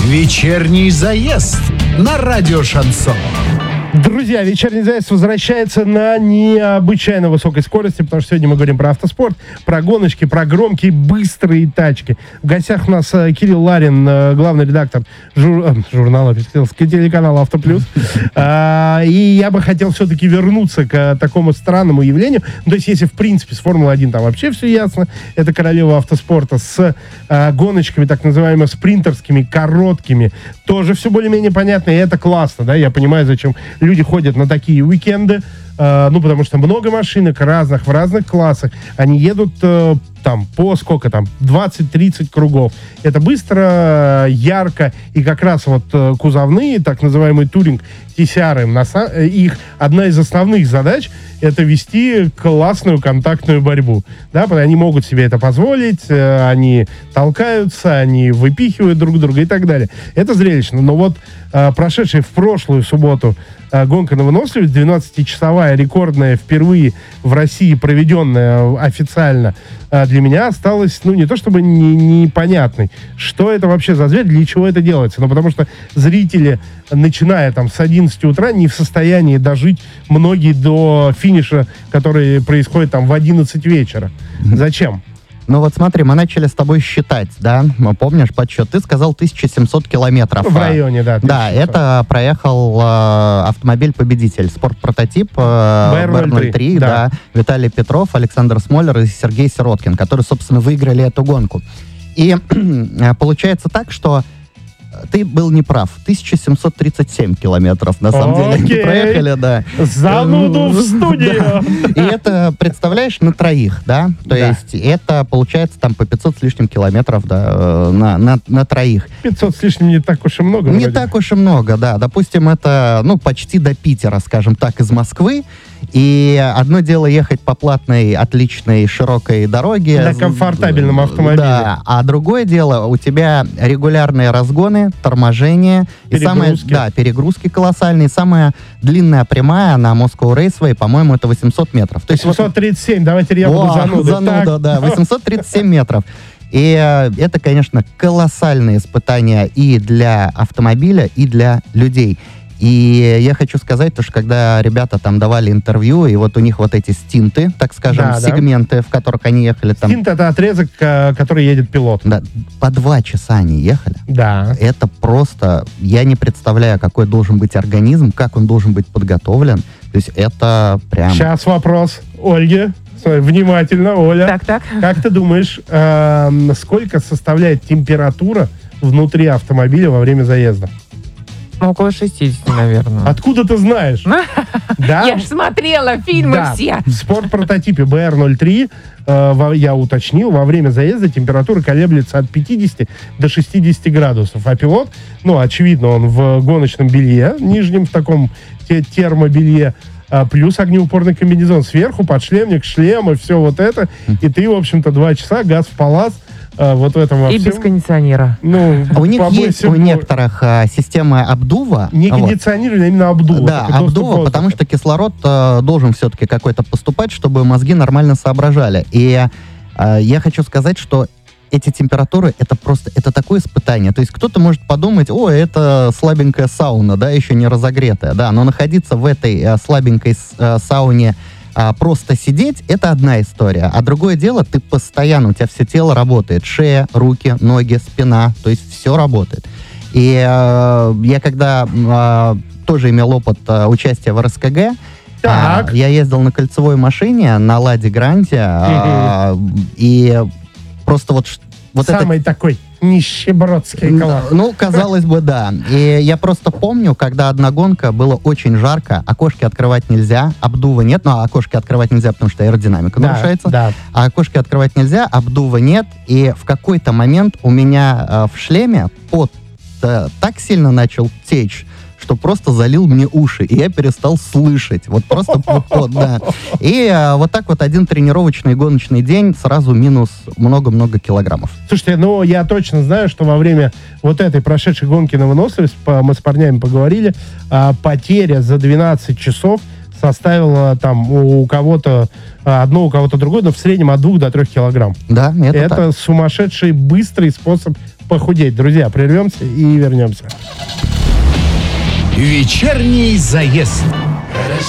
Вечерний заезд на радио «Шансон». Друзья, вечерний заезд возвращается на необычайно высокой скорости, потому что сегодня мы говорим про автоспорт, про гоночки, про громкие, быстрые тачки. В гостях у нас Кирилл Ларин, главный редактор журнала, телеканала «Автоплюс». И я бы хотел все-таки вернуться к такому странному явлению. То есть, если, в принципе, с Формулой-1 там вообще все ясно, это королева автоспорта, с гоночками, так называемыми спринтерскими, короткими, тоже все более-менее понятно, и это классно, да, я понимаю, зачем люди ходят на такие уикенды, потому что много машинок разных, в разных классах. Они едут там по сколько там, 20-30 кругов. Это быстро, ярко, и как раз вот кузовные, так называемый туринг, TCR, их одна из основных задач — это вести классную контактную борьбу. Да, они могут себе это позволить, они толкаются, они выпихивают друг друга и так далее. Это зрелищно. Но вот прошедшая в прошлую субботу гонка на выносливость, 12-часовая, рекордная, впервые в России проведенная официально, для меня осталась, не то чтобы непонятной, что это вообще за зверь, для чего это делается. Потому что зрители, начиная там с 11 утра, не в состоянии дожить многие до финиша, который происходит там в 11 вечера. Зачем? Ну вот смотри, мы начали с тобой считать, да? Помнишь подсчет? Ты сказал 1700 километров. В районе, да. 1700. Да, это проехал автомобиль-победитель, спорт-прототип BR03, да. Виталий Петров, Александр Смолер и Сергей Сироткин, которые, собственно, выиграли эту гонку. И получается так, что ты был неправ. 1737 километров, на самом деле, они проехали, да. Зануду в студию! И это, представляешь, на троих, да? То есть это, получается, там по 500 с лишним километров, да, на троих. 500 с лишним не так уж и много. Не так уж и много, да. Допустим, это, почти до Питера, скажем так, из Москвы. И одно дело ехать по платной, отличной, широкой дороге. На комфортабельном автомобиле. Да, а другое дело, у тебя регулярные разгоны, торможение. Перегрузки. Перегрузки колоссальные. Самая длинная прямая на Moscow Raceway, по-моему, это 800 метров. То есть 837, давайте я буду занудой. Зануда, да, 837 метров. И это, конечно, колоссальное испытание и для автомобиля, и для людей. И я хочу сказать, что когда ребята там давали интервью, и вот у них вот эти стинты, так скажем, сегменты, в которых они ехали там... Стинт — это отрезок, который едет пилот. Да, по 2 часа они ехали. Да. Это просто... Я не представляю, какой должен быть организм, как он должен быть подготовлен. То есть это прям... Сейчас вопрос Ольге. Внимательно, Оля. Так. Как ты думаешь, сколько составляет температура внутри автомобиля во время заезда? Около 60, наверное. Откуда ты знаешь? Да? Я же смотрела фильмы все. В спорт-прототипе BR03, я уточнил, во время заезда температура колеблется от 50 до 60 градусов. А пилот, очевидно, он в гоночном белье, нижнем в таком термобелье, плюс огнеупорный комбинезон сверху, подшлемник, шлем и все вот это. И ты, в общем-то, 2 часа газ в палас. Вот в этом во и всем. Без кондиционера. У них есть у некоторых системы обдува. Не кондиционирование, а именно обдува. Да, обдува, потому что кислород должен все-таки какой-то поступать, чтобы мозги нормально соображали. И я хочу сказать, что эти температуры, это такое испытание. То есть кто-то может подумать, это слабенькая сауна, да, еще не разогретая, да, но находиться в этой слабенькой сауне, просто сидеть — это одна история. А другое дело, ты постоянно, у тебя все тело работает. Шея, руки, ноги, спина. То есть все работает. И я когда тоже имел опыт участия в РСКГ, я ездил на кольцевой машине, на Ладе Гранте, и просто вот самый это... такой нищебродский класс. Казалось бы, да. И я просто помню, когда одна гонка, было очень жарко, окошки открывать нельзя, обдува нет, окошки открывать нельзя, потому что аэродинамика нарушается. Да. А окошки открывать нельзя, обдува нет, и в какой-то момент у меня в шлеме пот так сильно начал течь, что просто залил мне уши, и я перестал слышать. Вот просто пот, да. И вот так вот один тренировочный гоночный день сразу минус много-много килограммов. Слушайте, я точно знаю, что во время вот этой прошедшей гонки на выносливость, мы с парнями поговорили, потеря за 12 часов составила там у кого-то одно, у кого-то другое, но в среднем от 2 до 3 килограмм. Да, это сумасшедший быстрый способ похудеть. Друзья, прервемся и вернемся. Вечерний заезд.